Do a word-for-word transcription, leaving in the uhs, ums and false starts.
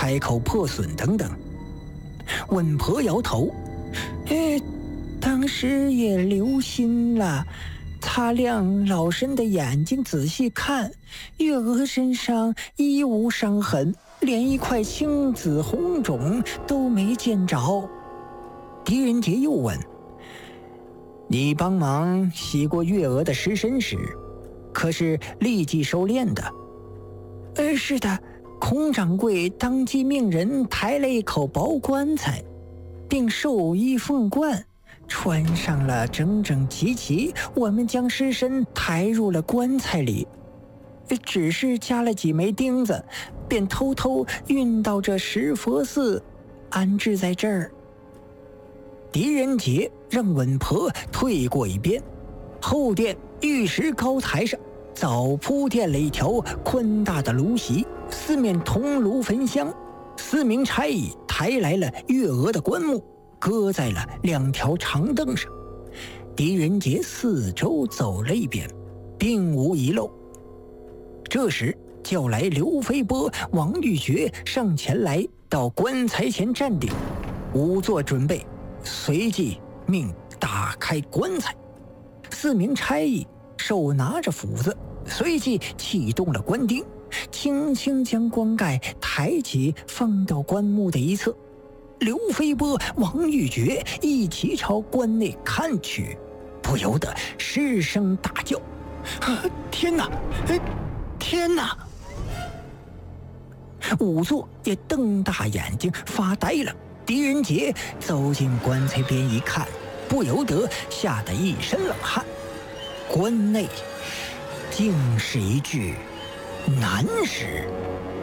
开口破损等等。稳婆摇头，哎，当时也留心了，擦亮老身的眼睛仔细看，月娥身上一无伤痕，连一块青紫红肿都没见着。狄仁杰又问，你帮忙洗过月娥的尸身时，可是立即收殓的？呃，是的，孔掌柜当即命人抬了一口薄棺材，并授衣凤冠，穿上了整整齐齐，我们将尸身抬入了棺材里，只是加了几枚钉子，便偷偷运到这石佛寺，安置在这儿。狄仁杰让稳婆退过一边，后殿玉石高台上早铺垫了一条宽大的炉席，四面铜炉焚香。四名差役抬来了月娥的棺木，搁在了两条长凳上。狄仁杰四周走了一遍，并无遗漏。这时叫来刘飞波、王玉珏上前来，到棺材前站定，仵作准备，随即命打开棺材。四名差役手拿着斧子，随即启动了棺钉，轻轻将棺盖抬起，放到棺木的一侧。刘飞波、王玉珏一起朝棺内看去，不由得失声大叫：“啊、天哪！天哪！”仵作也瞪大眼睛发呆了。狄仁杰走进棺材边一看，不由得吓得一身冷汗。棺内竟是一具男尸。